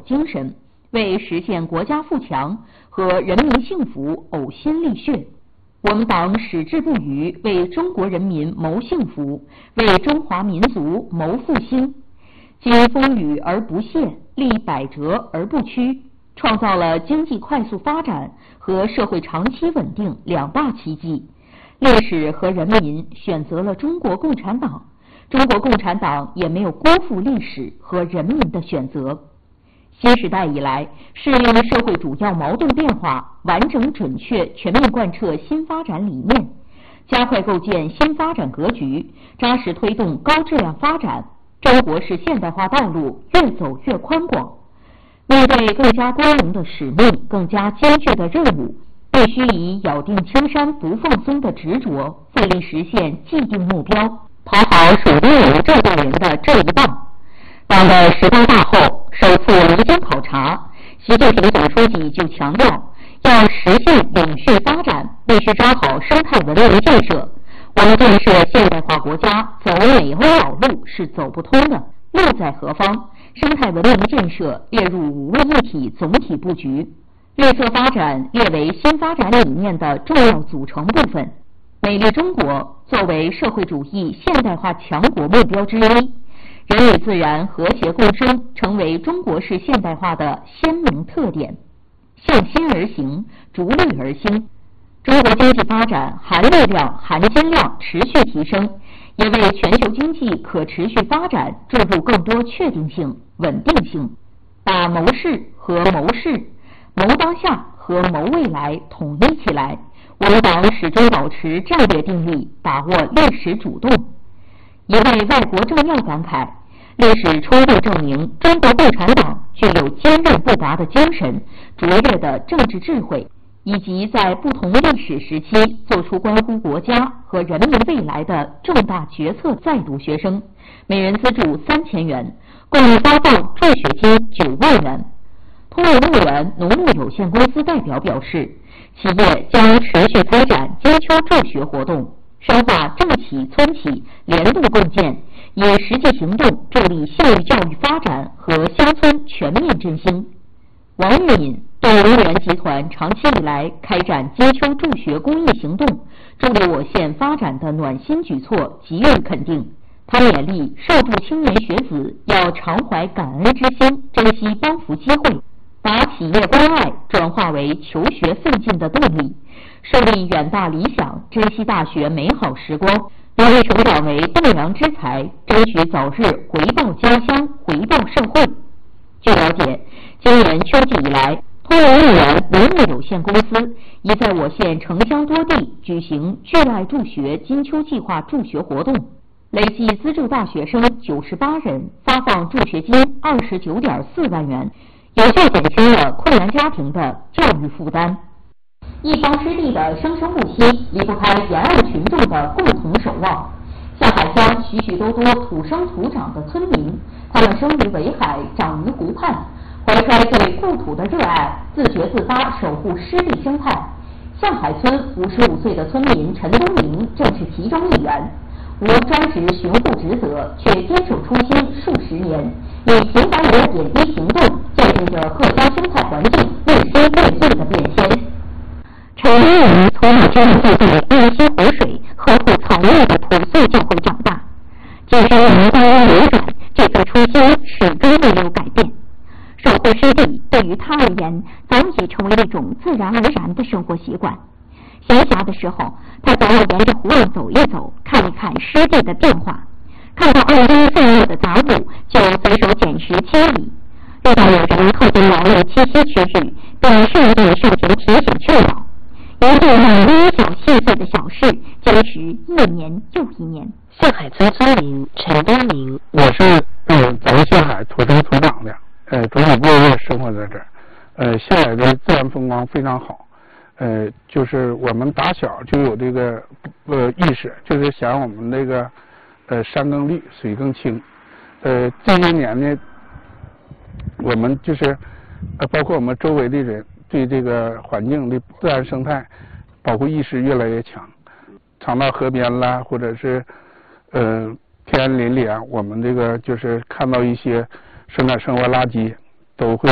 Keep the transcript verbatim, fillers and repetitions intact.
精神，为实现国家富强和人民幸福呕心沥血。我们党矢志不渝，为中国人民谋幸福，为中华民族谋复兴，经风雨而不懈，历百折而不屈，创造了经济快速发展和社会长期稳定两大奇迹。历史和人民选择了中国共产党，中国共产党也没有辜负历史和人民的选择。新时代以来，适应社会主要矛盾变化，完整准确全面贯彻新发展理念，加快构建新发展格局，扎实推动高质量发展，中国式现代化道路越走越宽广。面对更加光荣的使命，更加艰巨的任务，必须以咬定青山不放松的执着，奋力实现既定目标，跑好属于我们这代人的这一棒。党的十八大后首次离京考察，习近平总书记就强调，要实现永续发展，必须抓好生态文明建设。我们建设现代化国家，走美欧老路是走不通的，路在何方？生态文明建设列入五位一体总体布局，绿色发展列为新发展理念的重要组成部分。美丽中国作为社会主义现代化强国目标之一，人与自然和谐共生成为中国式现代化的鲜明特点。向心而行，逐绿而兴。中国经济发展含量量、含金量持续提升，也为全球经济可持续发展注入更多确定性、稳定性。把谋事和谋事、谋当下和谋未来统一起来，我们党始终保持战略定力，把握历史主动。一位外国政要感慨，历史充分证明中国共产党具有坚韧不拔的精神、卓越的政治智慧，以及在不同历史时期做出关乎国家和人民未来的重大决策。在读学生每人资助三千元，共发放助学金九万元。通用牧园农牧有限公司代表表示，企业将持续开展金秋助学活动，深化政企村企联动共建，以实际行动助力县域教育发展和乡村全面振兴。王玉敏对牧园集团长期以来开展金秋助学公益行动，助力我县发展的暖心举措给予肯定。他勉励受助青年学子要常怀感恩之心，珍惜帮扶机会，把企业关爱转化为求学奋进的动力，树立远大理想，珍惜大学美好时光，努力成长为栋梁之才，争取早日回报家乡，回报社会。据了解，今年秋季以来，通用牧园农牧有限公司已在我县城乡多地举行聚爱助学金秋计划助学活动，累计资助大学生九十八人，发放助学金二十九点四万元，有效减轻了困难家庭的教育负担。一方之地的生生不息，离不开沿岸群众的共同守望。下海乡许许多多土生土长的村民，他们生于围海，长于湖畔，怀揣对故土的热爱，自觉自发守护湿地生态。向海村五十五岁的村民陈东明正是其中一员。无专职巡护职责，却坚守初心数十年，以平凡人的点滴行动，见证着鹤江生态环境日新月异的变迁。陈东明从小就住在温溪湖水、呵护草木的朴素教会长大，今生年光阴流转，这颗初心始终没有改变。守护湿地对于他而言，早已成为一种自然而然的生活习惯。闲暇的时候，他总要沿着湖岸走一走，看一看湿地的变化。看到岸边散落的杂物，就随手捡拾清理。遇到有人靠近劳累栖息区域，便顺便上前提醒劝导。一定让微小细碎的小事坚持一年又一年。 向海村村民陈东明， 我是嗯咱们向海土生土长的，呃，从小过日生活在这儿，呃，向海的自然风光非常好。呃，就是我们打小就有这个呃意识，就是想让我们那个呃山更绿，水更清。呃，这些年呢，我们就是呃包括我们周围的人对这个环境的自然生态保护意识越来越强。常到河边啦，或者是呃天安林里啊，我们这个就是看到一些生产生活垃圾，都会